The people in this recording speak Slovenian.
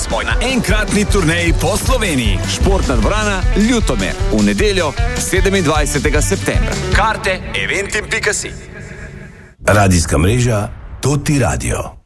smo na enkratni turneji po Sloveniji. Športna dvorana Ljutomer v nedeljo 27. septembra. Karte eventim.si. Radijska mreža Toti Radio.